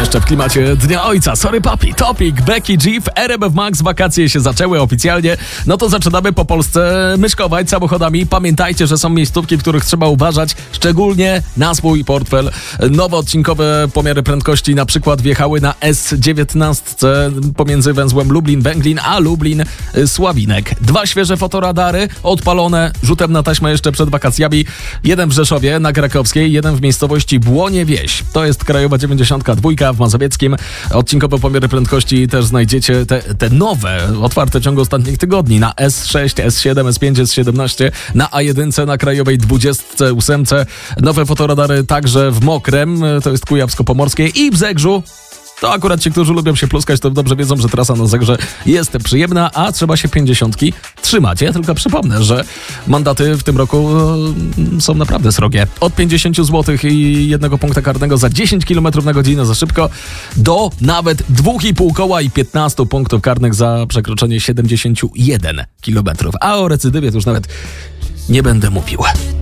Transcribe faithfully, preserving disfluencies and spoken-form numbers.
Jeszcze w klimacie Dnia Ojca. Sorry papi, Topic, Becky G w R M F Max. Wakacje się zaczęły oficjalnie. No to zaczynamy po Polsce myszkować samochodami. Pamiętajcie, że są miejscówki, w których trzeba uważać, szczególnie na swój portfel. Nowe odcinkowe pomiary prędkości na przykład wjechały na S dziewiętnaście pomiędzy węzłem Lublin-Węglin a Lublin-Sławinek. Dwa świeże fotoradary odpalone rzutem na taśmę jeszcze przed wakacjami. Jeden w Rzeszowie na Krakowskiej, jeden w miejscowości Błonie Wieś. To jest Krajowa dziewięćdziesiąt dwa w Mazowieckim. Odcinkowe pomiary prędkości też znajdziecie te, te nowe, otwarte w ciągu ostatnich tygodni na S sześć, S siedem, S pięć, S siedemnaście, na A jeden, na Krajowej dwudziestce ósemce. Nowe fotoradary także w Mokrem, to jest Kujawsko-Pomorskie, i w Zegrzu. To akurat ci, którzy lubią się pluskać, to dobrze wiedzą, że trasa na Zegrze jest przyjemna, a trzeba się pięćdziesiątki trzymać. Ja tylko przypomnę, że mandaty w tym roku e, są naprawdę srogie. Od pięćdziesiąt złotych i jednego punkta karnego za dziesięć kilometrów na godzinę za szybko, do nawet dwa i pół koła i piętnaście punktów karnych za przekroczenie siedemdziesiąt jeden kilometrów. A o recydywie to już nawet nie będę mówił.